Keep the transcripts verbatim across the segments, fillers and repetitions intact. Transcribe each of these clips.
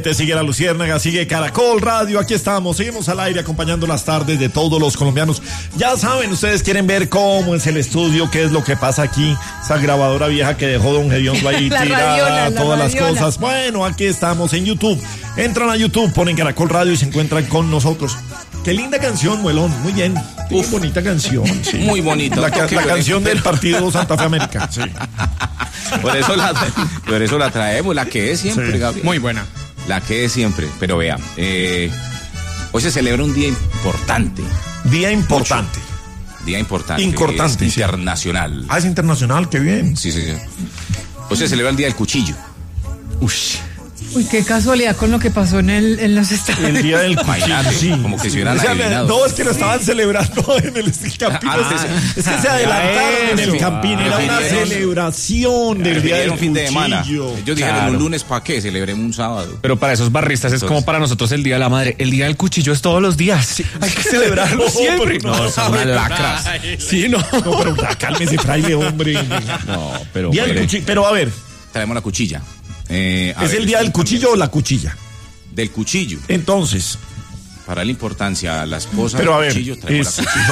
Te sigue La Luciérnaga, sigue Caracol Radio, aquí estamos, seguimos al aire acompañando las tardes de todos los colombianos. Ya saben, ustedes quieren ver cómo es el estudio, qué es lo que pasa aquí, esa grabadora vieja que dejó Don Gediondo ahí tirada, radiola, todas las cosas. Bueno, aquí estamos en YouTube, entran a YouTube, ponen Caracol Radio y se encuentran con nosotros. Qué linda canción, Muelón, muy bien. Qué bonita canción. Sí. Muy bonita. La, la, la canción del partido Santa Fe América. Sí. Por eso la, por eso la traemos, la que es siempre, sí. Gabriel. Muy buena. La que es siempre, pero vea, eh, hoy se celebra un día importante. Día importante. Mucho. Día importante. Importante. Es internacional. Ah, es internacional, qué bien. Sí, sí, sí. Hoy se celebra el Día del Cuchillo. Uy. Uy, qué casualidad con lo que pasó en, el, en los Estados El Día del Cuchillo, sí. Como que se hubieran o sea, adivinado. No, es que lo estaban celebrando en el, el Campín. Ah, es que se adelantaron en el Campín. Era una celebración del Día del fin de semana. Cuchillo. Ellos dijeron Claro. un lunes, ¿para qué? Celebremos un sábado. Pero para esos barristas es como para nosotros el Día de la Madre. El Día del Cuchillo es todos los días. Sí, hay que celebrarlo No, siempre. pero no, No, son unas lacras. Sí, no. No, pero ya, cálmese, fraile, hombre. No, pero... Día del hombre. Cuchillo, pero a ver, Traemos la cuchilla. Eh, a ¿es ver, el Día del Cuchillo o la cuchilla? Del cuchillo. Entonces, Para la importancia, la esposa pero a del ver, cuchillo traemos es- la cuchilla.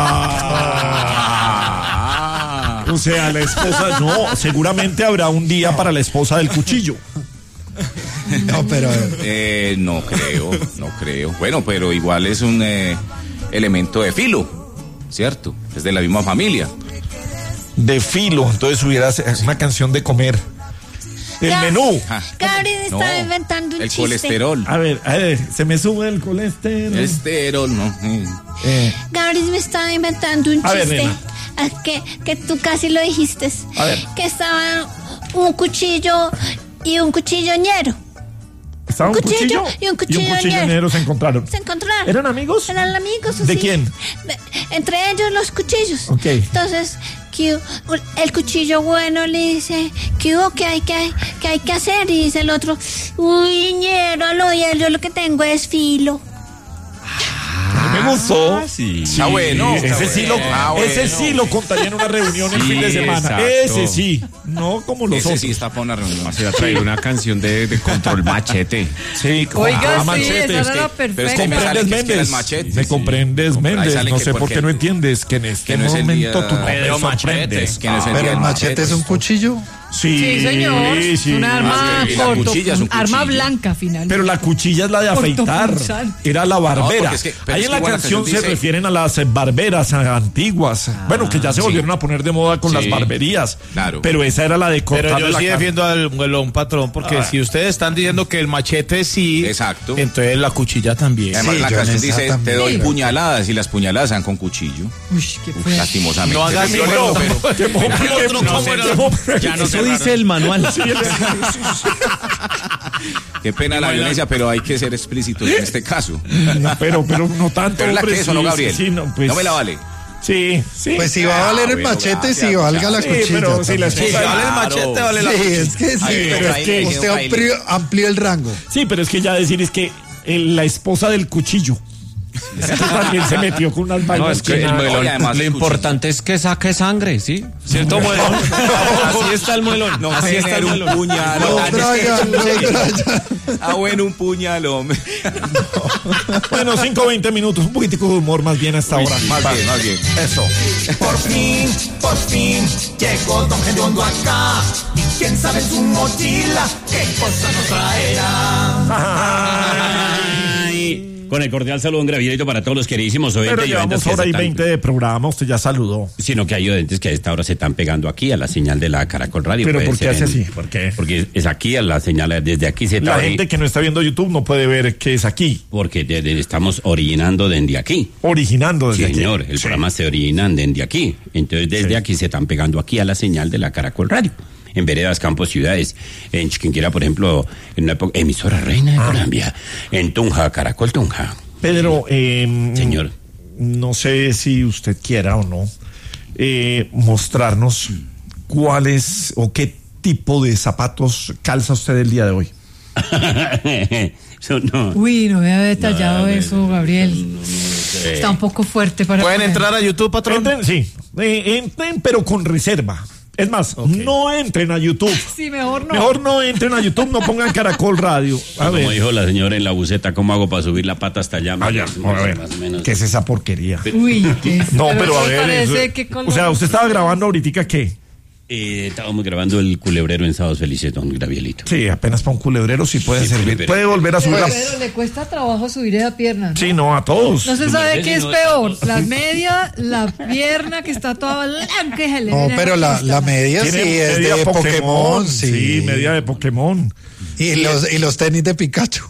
Ah. O sea, la esposa, no, seguramente habrá un día para la esposa del cuchillo. No, pero Eh, no creo, no creo. Bueno, pero igual es un eh, elemento de filo, ¿cierto? Es de la misma familia. De filo, entonces hubiera una canción de comer. El Ya. menú. Ah, Gabriel no, estaba inventando un el chiste. colesterol. A ver, a ver, se me sube el colesterol. Colesterol, no. eh. Eh, Gabriel me estaba inventando un A ver, chiste. nena. Ah, que, que tú casi lo dijiste. A ver. Que estaba un cuchillo y un cuchilloñero. Estaba un Cuchillo cuchillo y un cuchillonero. cuchillonero se encontraron. Se encontraron. ¿Eran amigos? Eran amigos. ¿De sí. quién? De- entre ellos los cuchillos. Ok. Entonces, que el cuchillo bueno le dice, ¿qué hubo? ¿Qué hay que, qué hay que hacer? Y dice el otro, uy, ñero, lo, yo lo que tengo es filo. Me gustó. Ah, sí. Está bueno, Ese está sí lo, bueno. Ah, ese bueno. sí lo contaría en una reunión el Sí, fin de semana. exacto. Ese sí, no como los Ese otros. sí está para una reunión. Vamos a ir a traer una canción de, de Control Machete. Sí, Oiga, ah, sí, Machete. esa era la pero es perfecta. que me sale Comprendes que es que Méndez, las machetes, me sí. comprendes Ahí Méndez, sale no que sé por porque- qué no entiendes que en este que no es el momento día- tú no Pedro me sorprendes. Que no es el pero día el del machete es un cuchillo. Sí, Sí, señor. sí, sí. Una arma y la corto, cuchilla es un arma cuchillo. blanca final. Pero la cuchilla es la de afeitar, Cortopunzal. era la barbera. porque es que- pero Ahí es en que la igual la canción canción se dice- refieren a las eh, barberas a- antiguas. Bueno, que ya se sí. volvieron a poner de moda con Sí. las barberías. Claro. Pero esa era la de Pero cortarle yo la sí carne. defiendo al muelón, patrón, porque Ah. si ustedes están diciendo que el machete sí, Exacto. entonces la cuchilla también. Además, Sí, la yo en canción esa dice, también. te doy Sí. puñaladas y las puñaladas sean con cuchillo. Uy, qué feo. Lastimosamente. No hagas Pero- eso, pero- Qué pobre, qué otro, pobre, ¿cómo qué era? pobre. Ya no Eso sé. dice el manual. Qué pena la violencia, pero hay que ser explícitos en este caso. No, pero, pero no tanto. Pero es la hombre, que es, ¿o sí, no, Gabriel? sí, no, pues, No me la vale. Sí, sí. Pues si va a valer Ah, el bueno, machete, gracias, si valga la sí, cuchilla. pero si la también. esposa- Si vale el Claro. machete, vale la Sí, cuchilla. es que sí, Ay, pero es que usted baile. amplió, amplió el rango. Sí, pero es que ya decir es que el- la esposa del cuchillo. Es que también se metió con unas No, vainas es que el nada. muelón, Oye, además, lo escuchen. importante es que saque sangre, ¿sí? ¿Cierto, muelón? Así está el muelón. No Así está el tener un muelón. puñal. No, Brian, no, Brian. Ah, bueno, un puñal, hombre. Bueno, cinco veinte minutos, un poquitico de humor más bien hasta ahora. Más bien, más bien. Eso. Por fin, por fin, llegó Don Gediondo acá. Y quién sabe en su mochila qué cosa nos traerá. Ay, con el cordial saludo, un gravillito para todos los queridísimos oyentes Pero y oyentes llevamos que hora se y están- veinte de programa, usted ya saludó. Sino que hay oyentes que a esta hora se están pegando aquí a la señal de la Caracol Radio. Pero Puede ¿por qué ser hace en- así? ¿Por qué? Porque es aquí a la señal, desde aquí se La está gente que no está viendo YouTube no puede ver que es aquí, porque desde- estamos originando desde aquí. originando desde Sí, aquí. señor, el Sí. programa se originan desde aquí. Entonces, desde Sí. aquí se están pegando aquí a la señal de la Caracol Radio. En veredas, campos, ciudades, en Chiquinquirá, por ejemplo, en una época, emisora reina de Ah. Colombia, en Tunja, Caracol Tunja. Pedro, eh, Señor. no sé si usted quiera o no eh, mostrarnos cuáles o qué tipo de zapatos calza usted el día de hoy. Eso no. Uy, no había detallado No, eso, Gabriel. no, no sé. Está un poco fuerte para... ¿Pueden entrar a YouTube, patrón? Entren, sí, eh, entren, pero con reserva. Es más, okay. no entren a YouTube. Sí, mejor no. Mejor no entren a YouTube, no pongan Caracol Radio. A Como ver. dijo la señora en la buceta, ¿cómo hago para subir la pata hasta allá? Allá, Más, a ver, más o menos. ¿qué es esa porquería? Uy, ¿qué es? No, pero, pero a ver, parece eso, que con o sea, los- usted estaba grabando ahorita, ¿qué? Eh, estábamos grabando el culebrero en Sábados Felices, don Gabrielito. Sí, apenas para un culebrero sí puede Sí, servir. pero- Puede volver a subir la... Pero le cuesta trabajo subir esa pierna, ¿no? Sí, no, a todos. No se No, sabe no, qué es no, peor, la media, la pierna que está toda blanca y se le No, ve pero la, cresta. la media sí Tiene es media de Pokémon, sí. Sí, media de Pokémon. Y los, y los tenis de Pikachu.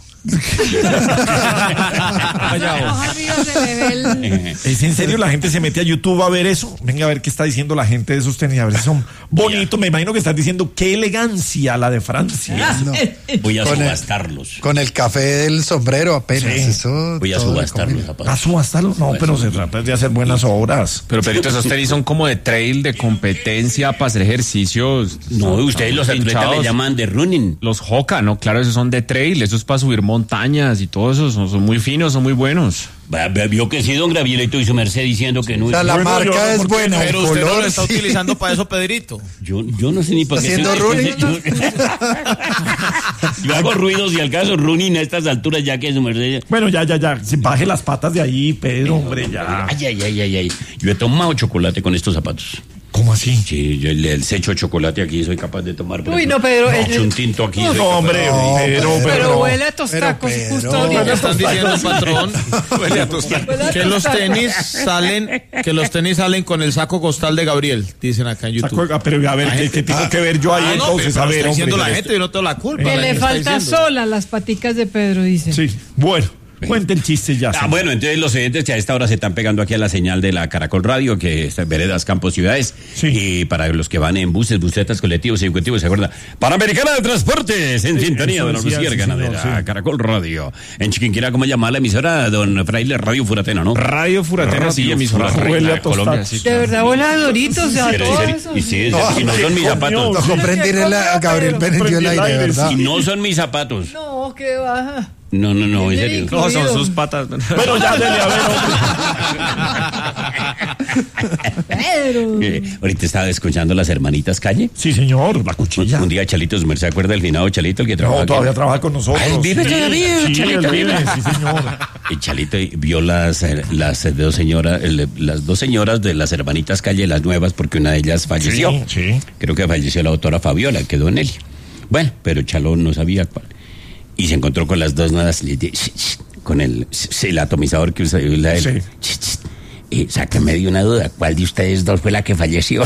Más arriba se le ve el... ¿Es en serio? La gente se mete a YouTube a ver eso. Venga a ver qué está diciendo la gente de esos tenis. A ver si son bonitos. Me imagino que estás diciendo qué elegancia la de Francia. No. Voy a Con el- subastarlos. Con el café del sombrero apenas. Sí. Eso Voy a todo subastar de los comida. ¿A zapatos. subastarlo? No, pero se trata de hacer buenas obras. Pero Pedrito, esos tenis son como de trail, de competencia, para hacer ejercicios. No, ustedes los atletas hinchados. le llaman de running. Los Hoka, ¿no? Claro, esos son de trail, esos es para subir montañas y todo eso, son, son muy finos, son muy buenos. Va- va- Vio que sí, don Gabrielito y su merced diciendo que no O es. sea, la Bueno, yo marca no, es ¿por qué buena, no? el Pero usted no color lo está sí. utilizando para eso, Pedrito. Yo, yo no sé ni por qué. Haciendo se- running. Yo, yo hago ruidos y al caso running a estas alturas ya que su merced. Bueno, ya, ya, ya. Se baje las patas de ahí, Pedro, hombre, ya. Ay, ay, ay, ay, ay. Yo he tomado chocolate con estos zapatos. ¿Cómo así? Sí, yo el, el secho de chocolate aquí soy capaz de tomar. por Uy, ejemplo. no, Pedro, No, el- un tinto aquí. No, soy capaz hombre, de- No, Pedro, pero- Pero Pedro. huele a estos Pero, tacos Pedro, justo no, ahorita. ¿Qué están diciendo, patrón? Huele a tostar. Huele a Que los tostado. tenis salen, que los tenis salen con el saco costal de Gabriel, dicen acá en YouTube. Saco- Pero a ver, ¿qué, qué tengo que ver yo ahí Ah, no, entonces? pero A ver, está diciendo hombre. la gente, yo no tengo la culpa. Que la le gente está falta diciendo. sola las paticas de Pedro, dice. Sí, bueno, cuente el chiste ya. Ah, señor. bueno, entonces los oyentes que a esta hora se están pegando aquí a la señal de la Caracol Radio, que está en Veredas, Campos, Ciudades. Sí. Y para los que van en buses, busetas, colectivos, ejecutivos, ¿se acuerda? Panamericana de Transportes, en Sí, sintonía, eso don decía, Lucía sí, Ganadera, señor, sí. Caracol Radio. En Chiquinquirá, ¿cómo llama la emisora? Don Fraile, Radio Furatena, ¿no? Radio Furatena, sí, Radio emisora Furatena. reina Huele a de Colombia, tostados. sí, De claro. verdad, huele a Doritos, a Pero en todo serio, eso. y, sí, es- No, y no son mis comió. zapatos. No comprendí a Gabriel prendió el aire, ¿verdad? Y no son mis zapatos. No, que baja. No, no, no, en Viene serio. No, son incluido. sus patas. Bueno, ya, dele, a ver, hombre. Pedro. Eh, ahorita estaba escuchando las hermanitas Calle. Sí, señor, la Un, cuchilla. un día Chalito, ¿se se acuerda del finado Chalito, el que trabaja No, aquí? todavía trabaja con nosotros. Ay, vive Sí, todavía, sí, Chalito, él vive, vive. sí, señor. Y Chalito vio las, eh, las eh, dos señoras, el- las dos señoras de las hermanitas Calle, las nuevas, porque una de ellas falleció. Sí, sí. Creo que falleció la doctora Fabiola, quedó en él. Bueno, pero Chalo no sabía cuál. Y se encontró con las dos nuevas, le di- con el, el atomizador que usa la Sí. Y sáqueme de una duda, ¿cuál de ustedes dos fue la que falleció?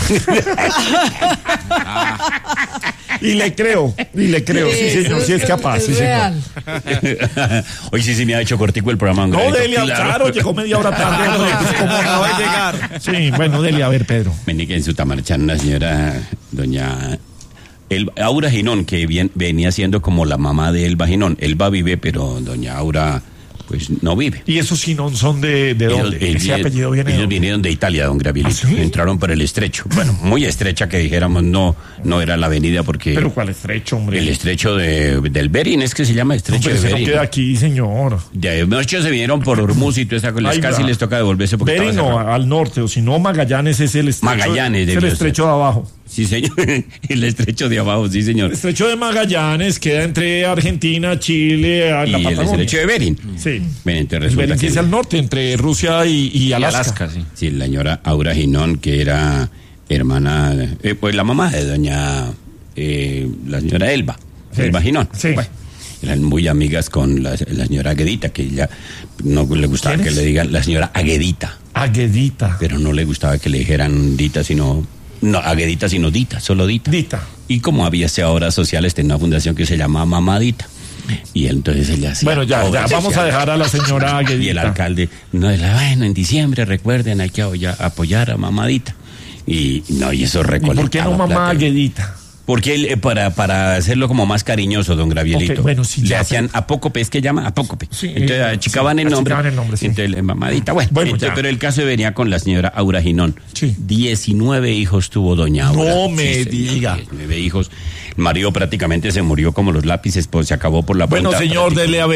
Y le creo, y le creo, sí, Eso señor, sí es capaz, sí, señor. real. Hoy sí se me ha hecho cortico el programa. No, Gabrielito, Delia, claro, llegó media hora tarde. hombre, pues, ¿cómo acaba de llegar? Sí, bueno, Delia, a ver, Pedro. Vení que en su tamarchán una señora, doña El, Aura Ginón, que bien- venía siendo como la mamá de Elba Ginón. Elba vive, pero doña Aura, pues no vive. ¿Y esos sí no son de, de Ellos- dónde? ellos- Ese apellido viene de ellos dónde? vinieron de Italia, don Gabrielito. ¿Ah, sí? Entraron por el estrecho. Bueno, muy estrecha que dijéramos, no, no era la avenida porque Pero ¿cuál estrecho, hombre? el estrecho de, del Berín es que se llama estrecho Hombre, de ese no Berín. queda aquí, señor. De muchos se vinieron por Hormuz y toda esa cosa. Ahí Casi va. les toca devolverse porque Bering estaba no, cerrado. al norte, o si no, Magallanes es el estrecho. Magallanes es el debió estrecho ser. de abajo. Sí, señor. El estrecho de abajo, sí, señor. El estrecho de Magallanes queda entre Argentina, Chile, a Y la el Patagonia. estrecho de Berín. Sí. Ven, entonces El resulta Bering sí que es al norte, entre Rusia y, y Y Alaska. Alaska, sí. sí, la señora Aura Ginón, que era hermana, eh, pues la mamá de doña, eh, la señora Elba, Sí. Elba Ginón. Sí. Bueno, eran muy amigas con la, la señora Aguedita, que ella no le gustaba ¿Quién que es? le digan la señora Aguedita, Aguedita. pero no le gustaba que le dijeran Dita, sino, no, Aguedita, sino Dita, solo Dita. Dita. Y como había ese obras sociales, tenía una fundación que se llamaba Mamadita. Y entonces ella hacía Bueno, ya, ya, obras vamos a sociales. dejar a la señora Aguedita. Y el alcalde, no, era, bueno, en diciembre, recuerden, hay que apoyar, apoyar a Mamadita. Y no, y eso ¿Y recolectaba por qué no mamá plata. Aguedita? Porque él, eh, para, para hacerlo como más cariñoso, don Gravielito, Ok, bueno, sí, le ya, hacían apócope, es que llama apócope. Sí, entonces eh, achicaban sí, el nombre. achicaban el nombre, sí. Entonces, eh, Mamadita, bueno. Bueno, entonces, ya. pero el caso venía con la señora Aura Ginón. Sí. diecinueve hijos tuvo doña Aura. No me señor, diga. diecinueve hijos. El marido prácticamente se murió como los lápices, pues se acabó por la Bueno, punta señor, prácticamente. dele a ver.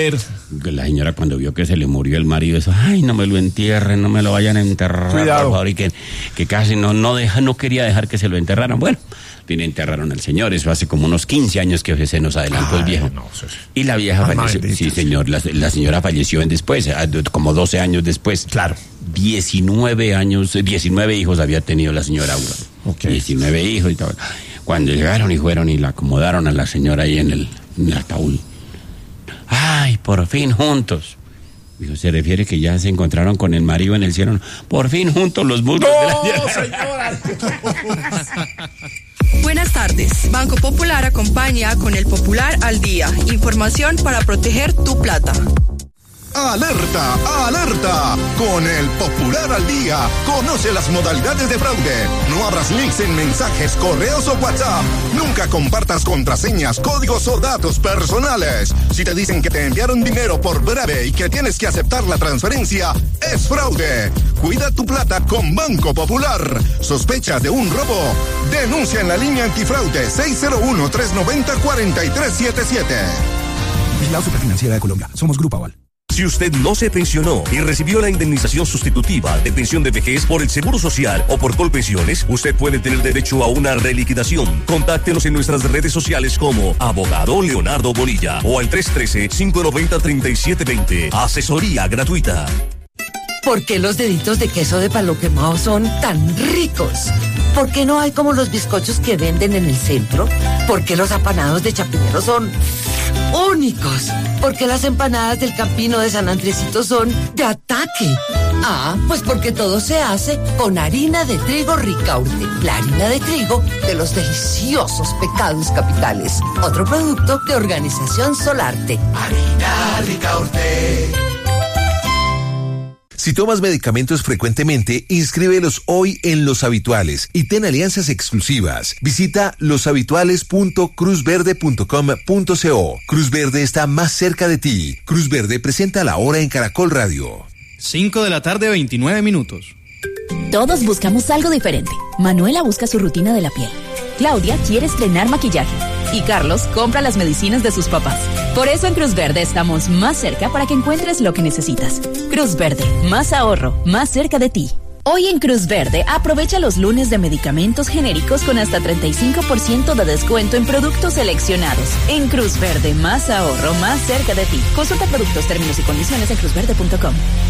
La señora cuando vio que se le murió el marido, eso, ay, no me lo entierren, no me lo vayan a enterrar, Cuidado. por favor, y que, que casi no, no, deja, no quería dejar que se lo enterraran. Bueno, bien, enterraron al señor, eso hace como unos quince años que se nos adelantó el viejo. no, eso es- Y la vieja Ay, falleció, maldito. sí señor, la, la señora falleció en después, ah, como doce años después. Claro. diecinueve años, diecinueve hijos había tenido la señora Aura. Ok. diecinueve hijos y todo. Cuando llegaron y fueron y la acomodaron a la señora ahí en el, en el ataúd. Ay, por fin juntos. Dijo, se refiere que ya se encontraron con el marido en el cielo. Por fin juntos los muslos de la señora. Buenas tardes. Banco Popular acompaña con el Popular al Día. Información para proteger tu plata. ¡Alerta! ¡Alerta! Con el Popular al Día, conoce las modalidades de fraude. No abras links en mensajes, correos o WhatsApp. Nunca compartas contraseñas, códigos o datos personales. Si te dicen que te enviaron dinero por breve y que tienes que aceptar la transferencia, es fraude. Cuida tu plata con Banco Popular. ¿Sospechas de un robo? Denuncia en la línea antifraude seis cero uno, tres nueve cero, cuatro tres siete siete. Vigilado Superfinanciera de Colombia. Somos Grupo Aval. Si usted no se pensionó y recibió la indemnización sustitutiva de pensión de vejez por el Seguro Social o por Colpensiones, usted puede tener derecho a una reliquidación. Contáctenos en nuestras redes sociales como Abogado Leonardo Bonilla o al tres uno tres, cinco nueve cero, tres siete dos cero. Asesoría gratuita. ¿Por qué los deditos de queso de palo quemado son tan ricos? ¿Por qué no hay como los bizcochos que venden en el centro? ¿Por qué los apanados de Chapinero son únicos? ¿Por qué las empanadas del Campino de San Andresito son de ataque? Ah, pues porque todo se hace con harina de trigo Ricaurte, la harina de trigo de los deliciosos pecados capitales. Otro producto de Organización Solarte. Harina Ricaurte. Si tomas medicamentos frecuentemente, inscríbelos hoy en Los Habituales y ten alianzas exclusivas. Visita los habituales punto cruz verde punto com punto co. Cruz Verde está más cerca de ti. Cruz Verde presenta La Hora en Caracol Radio. cinco de la tarde, veintinueve minutos. Todos buscamos algo diferente. Manuela busca su rutina de la piel. Claudia quiere estrenar maquillaje. Y Carlos compra las medicinas de sus papás. Por eso en Cruz Verde estamos más cerca para que encuentres lo que necesitas. Cruz Verde, más ahorro, más cerca de ti. Hoy en Cruz Verde, aprovecha los lunes de medicamentos genéricos con hasta treinta y cinco por ciento de descuento en productos seleccionados. En Cruz Verde, más ahorro, más cerca de ti. Consulta productos, términos y condiciones en cruz verde punto com.